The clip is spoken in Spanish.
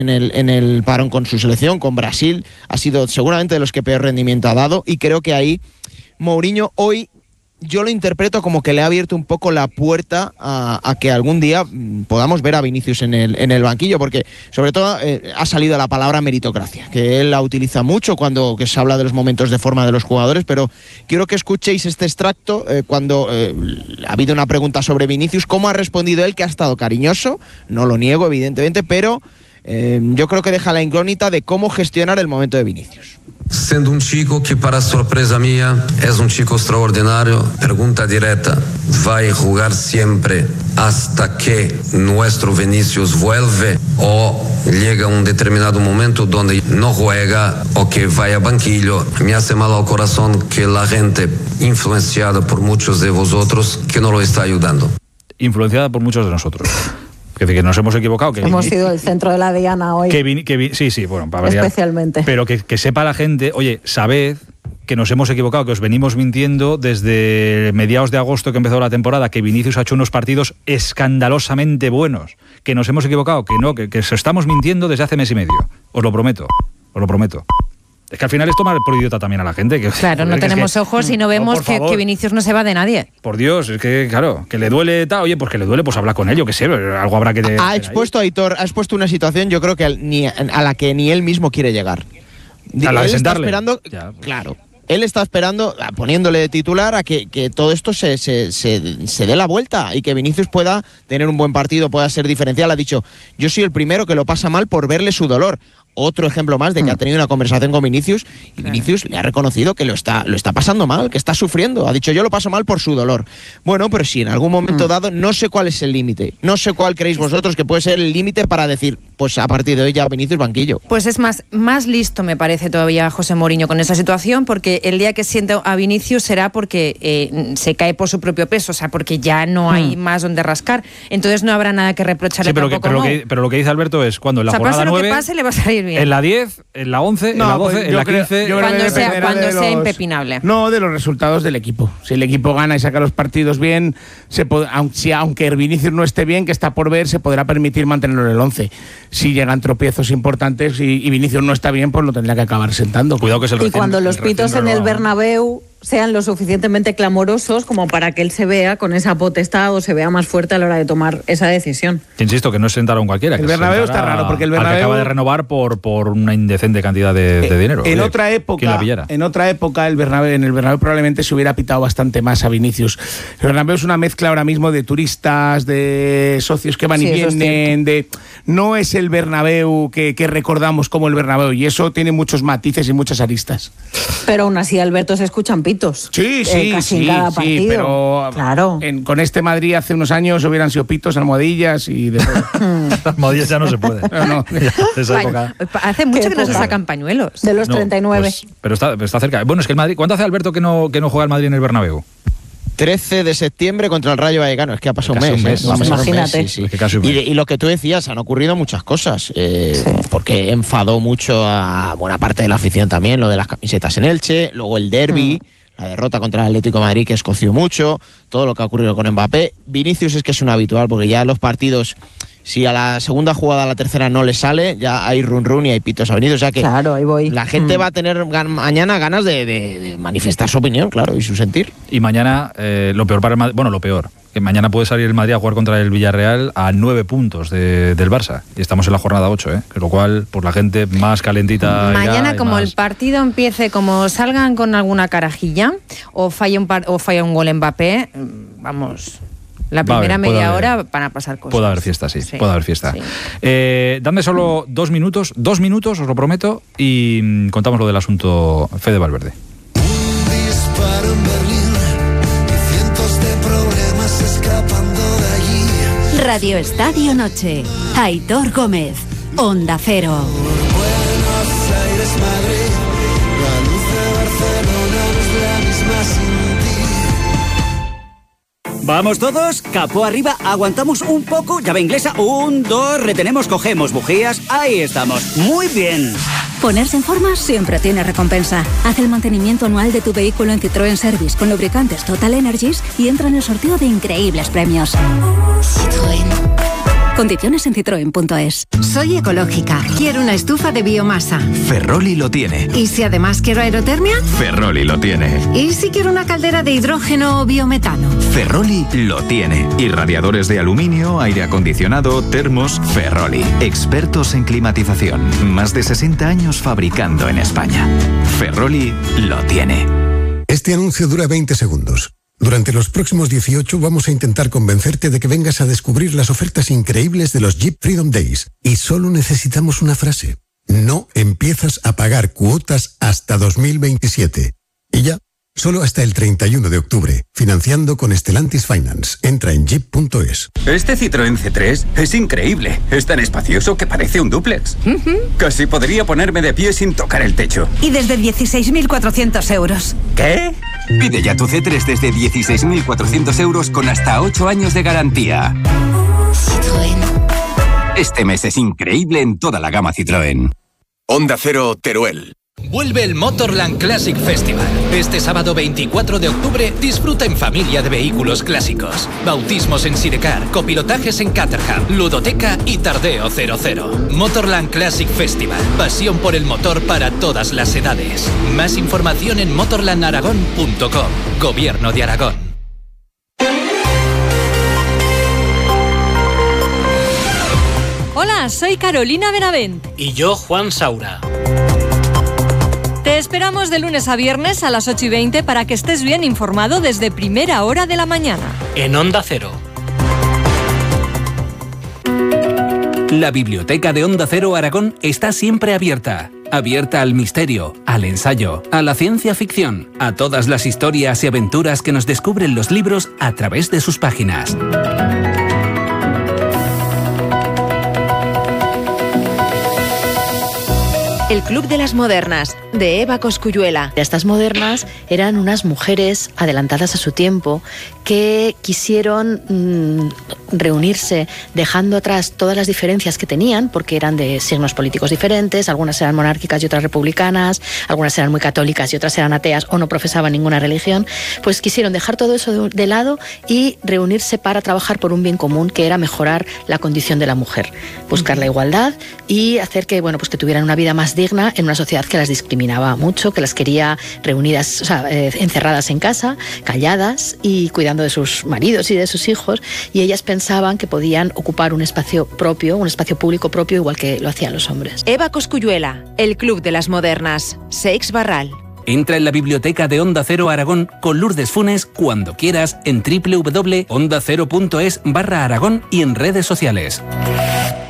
en el parón con su selección, con Brasil. Ha sido seguramente de los que peor rendimiento ha dado, y creo que ahí Mourinho hoy yo lo interpreto como que le ha abierto un poco la puerta a que algún día podamos ver a Vinicius en el banquillo, porque sobre todo ha salido la palabra meritocracia, que él la utiliza mucho cuando que se habla de los momentos de forma de los jugadores, pero quiero que escuchéis este extracto cuando ha habido una pregunta sobre Vinicius, cómo ha respondido él, que ha estado cariñoso, no lo niego evidentemente, pero yo creo que deja la incógnita de cómo gestionar el momento de Vinicius. Siendo un chico que, para sorpresa mía, es un chico extraordinario, pregunta directa: ¿va a jugar siempre hasta que nuestro Vinicius vuelve, o llega un determinado momento donde no juega o que vaya a banquillo? Me hace mal al corazón que la gente, influenciada por muchos de vosotros, que no lo está ayudando. Influenciada por muchos de nosotros. Es decir, que nos hemos equivocado. Que hemos sido el centro de la diana hoy. Sí, bueno, para variar. Especialmente. Pero que sepa la gente, oye, sabed que nos hemos equivocado, que os venimos mintiendo desde mediados de agosto que empezó la temporada, que Vinicius ha hecho unos partidos escandalosamente buenos, que nos hemos equivocado, que no, que se estamos mintiendo desde hace mes y medio. Os lo prometo. Es que al final es tomar por idiota también a la gente. Claro, no tenemos ojos y no vemos que Vinicius no se va de nadie. Por Dios, es que claro, que le duele tal, oye, pues que le duele, pues habla con él, yo qué sé, algo habrá que... Ha expuesto, Aitor, una situación, yo creo que a la que ni él mismo quiere llegar. A la de sentarle. Claro, él está esperando, poniéndole de titular, a que todo esto se dé la vuelta y que Vinicius pueda tener un buen partido, pueda ser diferencial. Ha dicho, yo soy el primero que lo pasa mal por verle su dolor. Otro ejemplo más de que ha tenido una conversación con Vinicius, y Vinicius le ha reconocido que lo está pasando mal, que está sufriendo. Ha dicho, yo lo paso mal por su dolor. Bueno, pero si en algún momento dado, no sé cuál es el límite, no sé cuál creéis vosotros que puede ser el límite para decir, pues a partir de hoy ya Vinicius banquillo. Pues es más listo me parece todavía José Mourinho con esa situación, porque el día que siente a Vinicius será porque se cae por su propio peso, o sea, porque ya no hay más donde rascar, entonces no habrá nada que reprocharle. Sí, pero lo que dice Alberto es, cuando en la jornada 9... pase lo que pase, le va a salir bien. En la 10, en la 11, en la 12, en la 15... Cuando sea impepinable. No, de los resultados del equipo. Si el equipo gana y saca los partidos bien, aunque Vinicius no esté bien, que está por ver, se podrá permitir mantenerlo en el 11. Si llegan tropiezos importantes y Vinicius no está bien, pues lo tendría que acabar sentando. Cuidado que es el Y cuando los pitos en el Bernabéu sean lo suficientemente clamorosos como para que él se vea con esa potestad o se vea más fuerte a la hora de tomar esa decisión. Insisto, que no es sentar a un cualquiera. El Bernabéu está raro, porque el Bernabéu... Al que acaba de renovar por una indecente cantidad de dinero. En otra época, en el Bernabéu probablemente se hubiera pitado bastante más a Vinicius. El Bernabéu es una mezcla ahora mismo de turistas, de socios que van y vienen, no es el Bernabéu que recordamos como el Bernabéu, y eso tiene muchos matices y muchas aristas. Pero aún así, Alberto, se escuchan pitos. Sí, casi en cada partido. Pero claro. Con este Madrid hace unos años hubieran sido pitos, almohadillas y de todo. Almohadillas ya no se puede. No. Esa época. Hace mucho que no se sacan pañuelos. De los 39. Pues, pero está cerca. Bueno, es que el Madrid... ¿Cuánto hace, Alberto, que no juega el Madrid en el Bernabéu? 13 de septiembre contra el Rayo Vallecano. Es que ha pasado un mes. Imagínate. Sí. Y lo que tú decías, han ocurrido muchas cosas. Porque enfadó mucho a buena parte de la afición también, lo de las camisetas en Elche, luego el derbi, la derrota contra el Atlético de Madrid, que escoció mucho, todo lo que ha ocurrido con Mbappé. Vinicius es que es un habitual, porque ya en los partidos, si a la segunda jugada, a la tercera no le sale, ya hay run y hay pitos a Vinicius. O sea que claro, ahí voy. La gente va a tener mañana ganas de manifestar su opinión, claro, y su sentir. Y mañana, lo peor para el Madrid, lo peor, que mañana puede salir el Madrid a jugar contra el Villarreal a 9 puntos del Barça, y estamos en la jornada 8, con lo cual, por la gente más calentita. Mañana, como el partido empiece, como salgan con alguna carajilla o falla un gol Mbappé, vamos... La primera media hora van a pasar cosas. Puede haber fiesta, sí. Puede haber fiesta. Sí. Dadme solo 2 minutos, os lo prometo, y contamos lo del asunto Fede Valverde. Un disparo en Berlín, y cientos de problemas escapando de allí. Radio Estadio Noche. Aitor Gómez, Onda Cero. Buenos Aires, Madrid, la luz de Barcelona no es la misma sin ti. ¿Vamos todos? Capó arriba, aguantamos un poco, llave inglesa, 1, 2, retenemos, cogemos bujías, ahí estamos, muy bien. Ponerse en forma siempre tiene recompensa. Haz el mantenimiento anual de tu vehículo en Citroën Service con lubricantes Total Energies y entra en el sorteo de increíbles premios. Citroën. Condiciones en citroen.es. Soy ecológica. Quiero una estufa de biomasa. Ferroli lo tiene. ¿Y si además quiero aerotermia? Ferroli lo tiene. ¿Y si quiero una caldera de hidrógeno o biometano? Ferroli lo tiene. Y radiadores de aluminio, aire acondicionado, termos. Ferroli. Expertos en climatización. Más de 60 años fabricando en España. Ferroli lo tiene. Este anuncio dura 20 segundos. Durante los próximos 18 vamos a intentar convencerte de que vengas a descubrir las ofertas increíbles de los Jeep Freedom Days. Y solo necesitamos una frase. No empiezas a pagar cuotas hasta 2027. Y ya, solo hasta el 31 de octubre. Financiando con Stellantis Finance. Entra en jeep.es. Este Citroën C3 es increíble. Es tan espacioso que parece un dúplex. Casi podría ponerme de pie sin tocar el techo. Y desde 16.400 euros. ¿Qué? Pide ya tu C3 desde 16.400 euros con hasta 8 años de garantía. Citroën. Este mes es increíble en toda la gama Citroën. Onda Cero, Teruel. Vuelve el Motorland Classic Festival. Este sábado 24 de octubre disfruta en familia de vehículos clásicos. Bautismos en Sidecar, copilotajes en Caterham, ludoteca y tardeo 00. Motorland Classic Festival. Pasión por el motor para todas las edades. Más información en motorlandaragón.com. Gobierno de Aragón. Hola, soy Carolina Benavent. Y yo, Juan Saura. Te esperamos de lunes a viernes a las 8:20 para que estés bien informado desde primera hora de la mañana. En Onda Cero. La biblioteca de Onda Cero Aragón está siempre abierta. Abierta al misterio, al ensayo, a la ciencia ficción, a todas las historias y aventuras que nos descubren los libros a través de sus páginas. El Club de las Modernas, de Eva Cosculluela. Estas modernas eran unas mujeres adelantadas a su tiempo que quisieron reunirse dejando atrás todas las diferencias que tenían, porque eran de signos políticos diferentes, algunas eran monárquicas y otras republicanas, algunas eran muy católicas y otras eran ateas o no profesaban ninguna religión, pues quisieron dejar todo eso de lado y reunirse para trabajar por un bien común, que era mejorar la condición de la mujer, buscar la igualdad y hacer que, bueno, pues que tuvieran una vida más digna en una sociedad que las discriminaba mucho, que las quería reunidas, o sea, encerradas en casa, calladas y cuidando de sus maridos y de sus hijos, y ellas pensaban que podían ocupar un espacio propio, un espacio público propio, igual que lo hacían los hombres. Eva Cosculluela, el Club de las Modernas, Seix Barral. Entra en la biblioteca de Onda Cero Aragón con Lourdes Funes cuando quieras en www.ondacero.es/Aragón y en redes sociales.